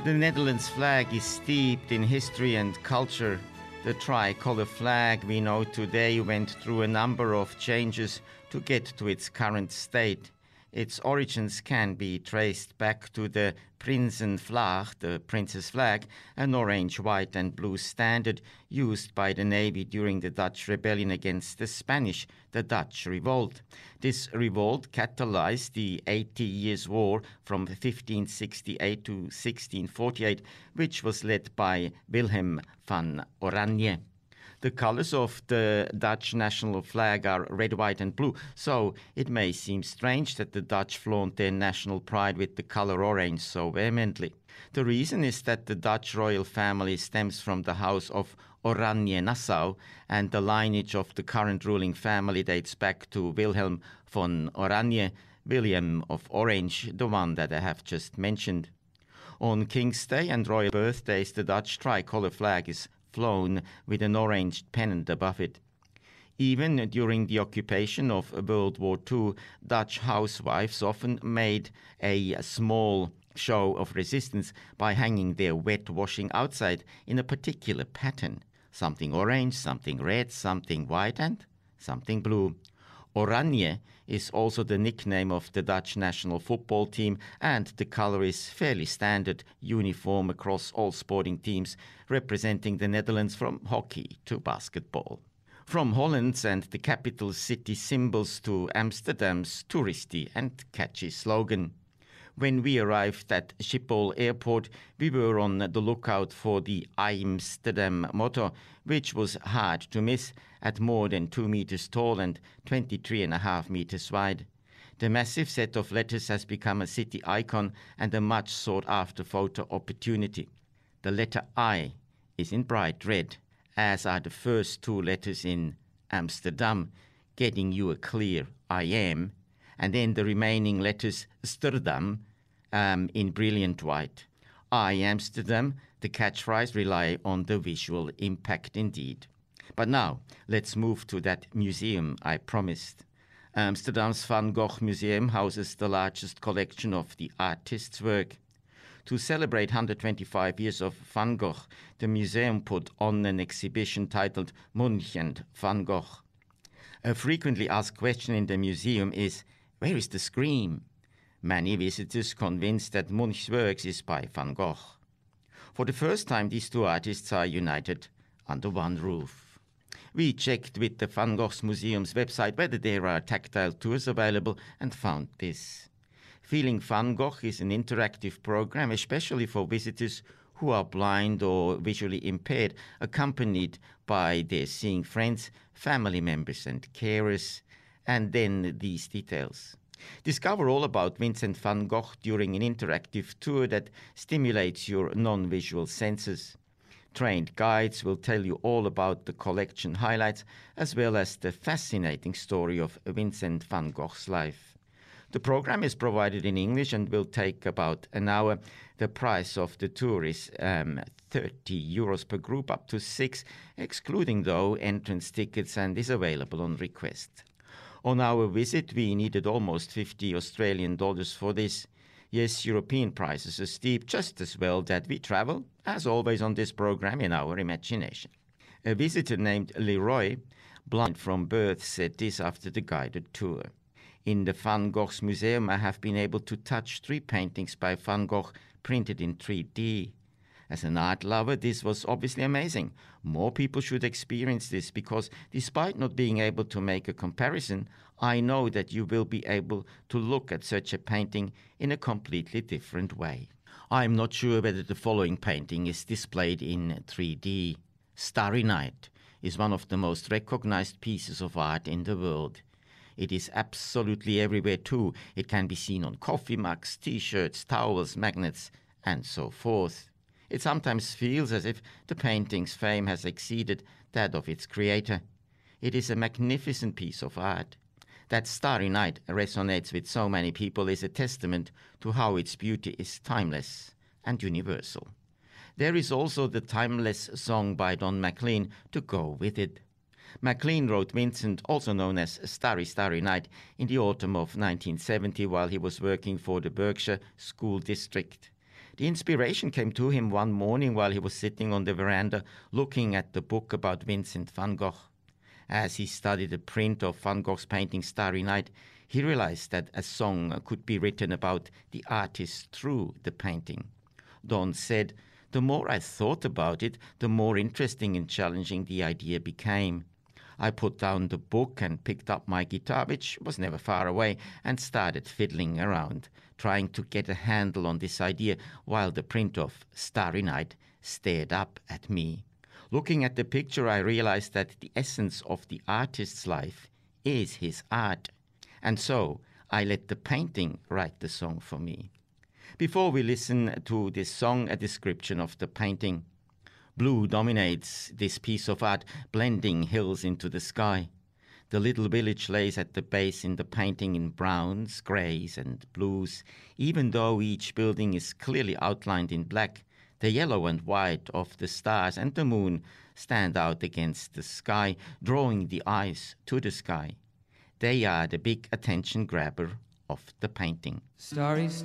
The Netherlands flag is steeped in history and culture. The tricolour flag we know today went through a number of changes to get to its current state. Its origins can be traced back to the Prinsenvlag, the Prince's flag, an orange, white and blue standard used by the Navy during the Dutch rebellion against the Spanish, the Dutch Revolt. This revolt catalyzed the 80 Years' War from 1568 to 1648, which was led by Willem van Oranje. The colors of the Dutch national flag are red, white and blue, so it may seem strange that the Dutch flaunt their national pride with the color orange so vehemently. The reason is that the Dutch royal family stems from the house of Oranje-Nassau, and the lineage of the current ruling family dates back to Wilhelm von Oranje, William of Orange, the one that I have just mentioned. On King's Day and royal birthdays, the Dutch tricolour flag is flown with an orange pennant above it. Even during the occupation of World War II, Dutch housewives often made a small show of resistance by hanging their wet washing outside in a particular pattern. Something orange, something red, something white and something blue. Oranje is also the nickname of the Dutch national football team, and the colour is fairly standard, uniform across all sporting teams, representing the Netherlands from hockey to basketball. From Holland's and the capital city symbols to Amsterdam's touristy and catchy slogan. When we arrived at Schiphol Airport, we were on the lookout for the Amsterdam motto, which was hard to miss at more than 2 meters tall and 23.5 meters wide. The massive set of letters has become a city icon and a much sought-after photo opportunity. The letter I is in bright red, as are the first 2 letters in Amsterdam, getting you a clear I am, and then the remaining letters Sterdam in brilliant white. I Amsterdam, the catchphrase, rely on the visual impact indeed. But now, let's move to that museum I promised. Amsterdam's Van Gogh Museum houses the largest collection of the artist's work. To celebrate 125 years of Van Gogh, the museum put on an exhibition titled Munch and Van Gogh. A frequently asked question in the museum is, where is the scream? Many visitors convinced that Munch's works is by Van Gogh. For the first time, these 2 artists are united under one roof. We checked with the Van Gogh's Museum's website whether there are tactile tours available and found this. Feeling Van Gogh is an interactive program, especially for visitors who are blind or visually impaired, accompanied by their seeing friends, family members and carers, and then these details. Discover all about Vincent van Gogh during an interactive tour that stimulates your non-visual senses. Trained guides will tell you all about the collection highlights as well as the fascinating story of Vincent van Gogh's life. The program is provided in English and will take about an hour. The price of the tour is €30 per group, up to 6, excluding though entrance tickets, and is available on request. On our visit, we needed almost $50 for this. Yes, European prices are steep, just as well that we travel, as always on this program, in our imagination. A visitor named Leroy, blind from birth, said this after the guided tour. In the Van Gogh's museum, I have been able to touch 3 paintings by Van Gogh printed in 3D. As an art lover, this was obviously amazing. More people should experience this because despite not being able to make a comparison, I know that you will be able to look at such a painting in a completely different way. I'm not sure whether the following painting is displayed in 3D. Starry Night is one of the most recognized pieces of art in the world. It is absolutely everywhere too. It can be seen on coffee mugs, t-shirts, towels, magnets, and so forth. It sometimes feels as if the painting's fame has exceeded that of its creator. It is a magnificent piece of art. That Starry Night resonates with so many people is a testament to how its beauty is timeless and universal. There is also the timeless song by Don McLean to go with it. McLean wrote Vincent, also known as Starry, Starry Night, in the autumn of 1970 while he was working for the Berkshire School District. The inspiration came to him one morning while he was sitting on the veranda looking at the book about Vincent van Gogh. As he studied a print of Van Gogh's painting Starry Night, he realized that a song could be written about the artist through the painting. Don said, "The more I thought about it, the more interesting and challenging the idea became. I put down the book and picked up my guitar, which was never far away, and started fiddling around, trying to get a handle on this idea while the print of Starry Night stared up at me. Looking at the picture, I realized that the essence of the artist's life is his art. And so I let the painting write the song for me." Before we listen to this song, a description of the painting. Blue dominates this piece of art, blending hills into the sky. The little village lays at the base in the painting in browns, greys, and blues. Even though each building is clearly outlined in black, the yellow and white of the stars and the moon stand out against the sky, drawing the eyes to the sky. They are the big attention grabber of the painting. Starry,